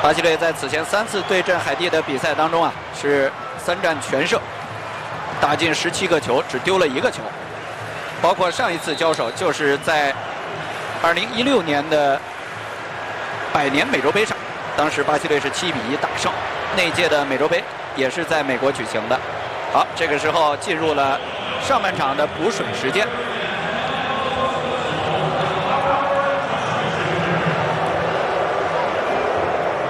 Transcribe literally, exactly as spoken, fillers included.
巴西队在此前三次对阵海地的比赛当中啊，是三战全胜，打进十七个球，只丢了一个球。包括上一次交手就是在二零一六年的百年美洲杯上，当时巴西队是七比一大胜。那一届的美洲杯也是在美国举行的。好，这个时候进入了上半场的补水时间。